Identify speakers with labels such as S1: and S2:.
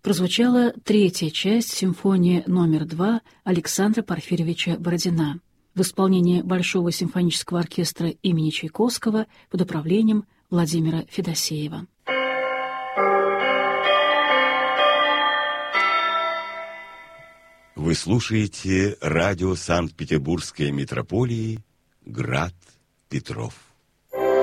S1: прозвучала третья часть симфонии номер 2 Александра Порфирьевича Бородина в исполнении Большого симфонического оркестра имени Чайковского под управлением Владимира Федосеева.
S2: Вы слушаете радио Санкт-Петербургской митрополии «Град Петров».